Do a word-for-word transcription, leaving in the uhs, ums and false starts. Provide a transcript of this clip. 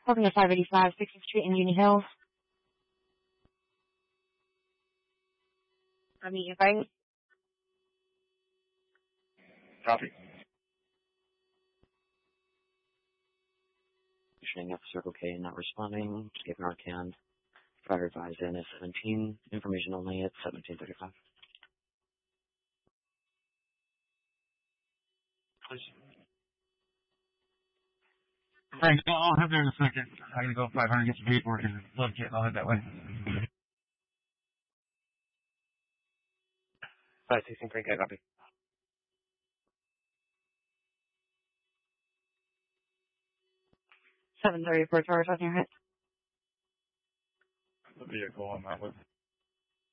Welcome to five eighty-five sixth Street in Union Hills. I'll meet you right. Copy. Showing up Circle K not responding. Escape Narcan. Fire advised N S seventeen. Information only at seventeen thirty-five. Please. Thanks. I'll have there in a second. I'm gonna go five hundred get some paperwork and love kit. I'll head that way. five sixteen Frank, I copy. seven thirty for a charge on your head. The vehicle I'm out with.